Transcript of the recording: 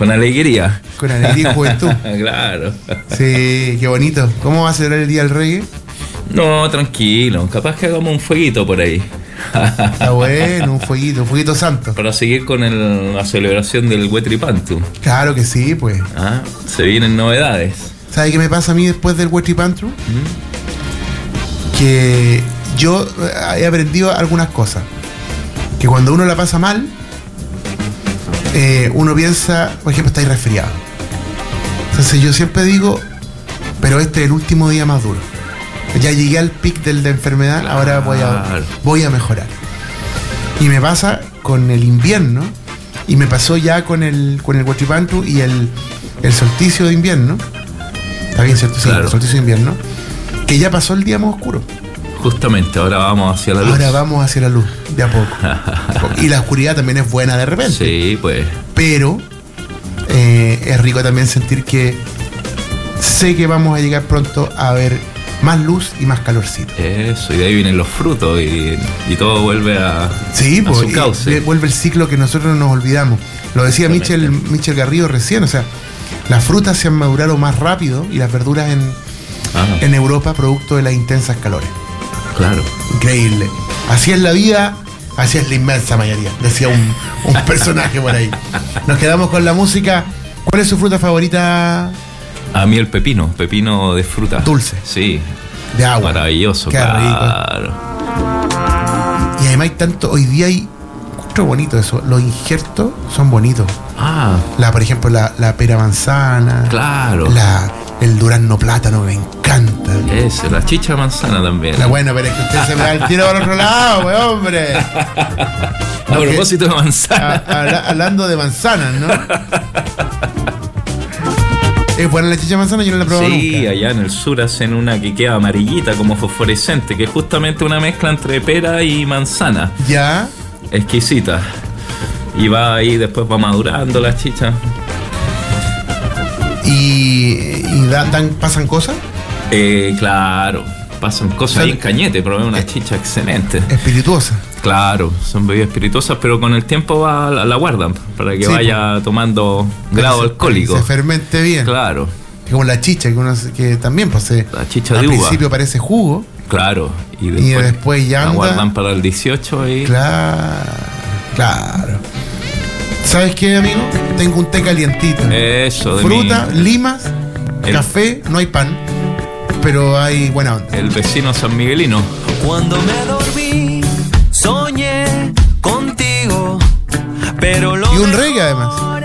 Con alegría. Con alegría y juventud. Claro. Sí, qué bonito. ¿Cómo va a celebrar el Día del Reggae? No, tranquilo. Capaz que hagamos un fueguito por ahí. Está bueno, un fueguito santo. Para seguir con la celebración del Huetripantu. Claro que sí, pues. Se vienen novedades. ¿Sabes qué me pasa a mí después del Huetripantu? Que yo he aprendido algunas cosas. Que cuando uno la pasa mal, uno piensa, por ejemplo, estáis resfriado. Entonces yo siempre digo, pero este es el último día más duro. Ya llegué al pic de enfermedad, claro. Ahora voy a mejorar. Y me pasa con el invierno, y me pasó ya con el Huetripantu y el solsticio de invierno. ¿Está bien, cierto? Sí, claro. El solsticio de invierno. Que ya pasó el día más oscuro. Justamente, ahora vamos hacia la luz. Ahora vamos hacia la luz, de a poco. Y la oscuridad también es buena de repente. Sí, pues. Pero es rico también sentir que sé que vamos a llegar pronto a ver más luz y más calorcito. Eso, y de ahí vienen los frutos y todo vuelve a su cauce. Vuelve el ciclo que nosotros nos olvidamos. Lo decía Michel Garrido recién, o sea, las frutas se han madurado más rápido y las verduras en Europa producto de las intensas calores. Claro. Increíble. Así es la vida, así es la inmensa mayoría, decía un personaje por ahí. Nos quedamos con la música. ¿Cuál es su fruta favorita? A mí el pepino de fruta. Dulce. Sí. De agua. Maravilloso, qué claro. Rico. Y además hay tanto, hoy día hay encuentro bonito eso, los injertos son bonitos. Por ejemplo, la pera manzana. Claro. El durazno plátano, me encanta. Eso, la chicha manzana también. Bueno, pero es que usted se me da el tiro para el otro lado, wey, hombre. A propósito de manzana. Hablando de manzanas, ¿no? Es buena la chicha manzana, yo no la he probado nunca. Sí, allá en el sur hacen una que queda amarillita, como fosforescente, que es justamente una mezcla entre pera y manzana. Ya. Exquisita. Y va ahí, después va madurando la chicha. ¿Y pasan cosas? Claro, pasan cosas. Ahí en Cañete probé una chicha excelente. Espirituosa. Claro, son bebidas espirituosas, pero con el tiempo la guardan para que vaya tomando grado alcohólico. Se fermente bien. Claro. Como la chicha, que también posee. La chicha de uva. Al principio parece jugo. Claro. Y después ya la guardan para el 18 y... Claro. ¿Sabes qué, amigo? Tengo un té calientito. Eso, de fruta, limas, café, no hay pan, pero hay buena onda. El vecino San Miguelino. Cuando me dormí, soñé contigo, pero y un reggae además.